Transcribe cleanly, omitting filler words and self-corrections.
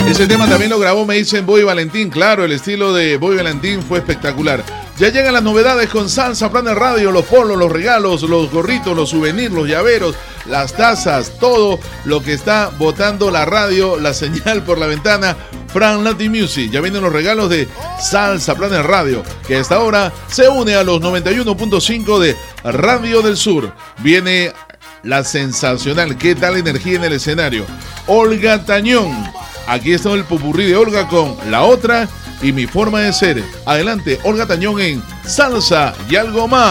Ese tema también lo grabó, me dicen, Bobby Valentín. Claro, el estilo de Bobby Valentín fue espectacular. Ya llegan las novedades con Salsa Planet Radio, los polos, los regalos, los gorritos, los souvenirs, los llaveros, las tazas, todo lo que está botando la radio, la señal por la ventana. Fran Latin Music, ya vienen los regalos de Salsa Planet Radio, que hasta ahora se une a los 91.5 de Radio del Sur. Viene la sensacional, ¿qué tal energía en el escenario? Olga Tañón. Aquí está el popurrí de Olga con La Otra y Mi Forma de Ser. Adelante, Olga Tañón en Salsa y Algo Más.